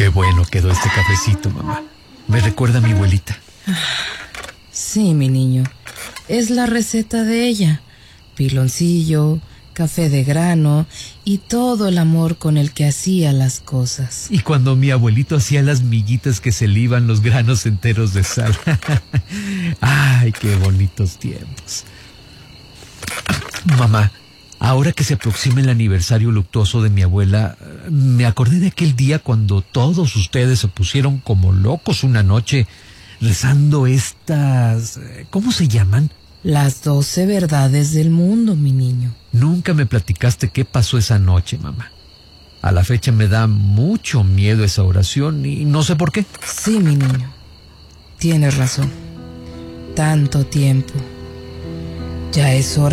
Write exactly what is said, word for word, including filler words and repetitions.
Qué bueno quedó este cafecito, mamá. Me recuerda a mi abuelita. Sí, mi niño. Es la receta de ella. Piloncillo, café de grano y todo el amor con el que hacía las cosas. Y cuando mi abuelito hacía las miguitas que se le iban los granos enteros de sal. Ay, qué bonitos tiempos. Mamá, ahora que se aproxima el aniversario luctuoso de mi abuela, me acordé de aquel día cuando todos ustedes se pusieron como locos una noche rezando estas... ¿cómo se llaman? Las doce verdades del mundo, mi niño. Nunca me platicaste qué pasó esa noche, mamá. A la fecha me da mucho miedo esa oración y no sé por qué. Sí, mi niño. Tienes razón. Tanto tiempo. Ya es hora